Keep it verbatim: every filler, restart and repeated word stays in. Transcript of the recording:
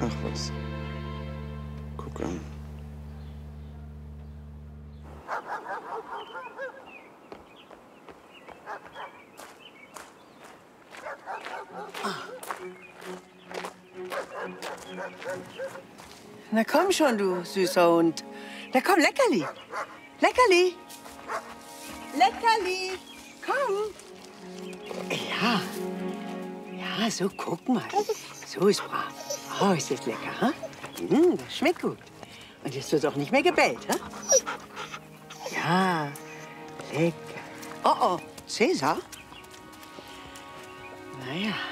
Ach was. Guck an. Na komm schon, du süßer Hund. Na komm, Leckerli. Leckerli. Leckerli. Komm. Ja. Ja, so, guck mal. So ist brav. Oh, ist das lecker, ha? Hm, das schmeckt gut. Und jetzt wird auch nicht mehr gebellt, ha? Ja, lecker. Oh, oh, Cäsar? Na ja.